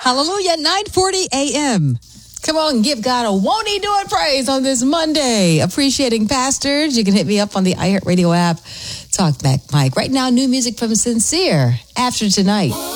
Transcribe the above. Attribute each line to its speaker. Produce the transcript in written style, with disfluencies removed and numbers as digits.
Speaker 1: Hallelujah, 9:40 a.m. Come on, give God a won't he do it praise on this Monday. Appreciating pastors. You can hit me up on the iHeartRadio app. Talk back, Mike. Right now, new music from Sincere, After Tonight.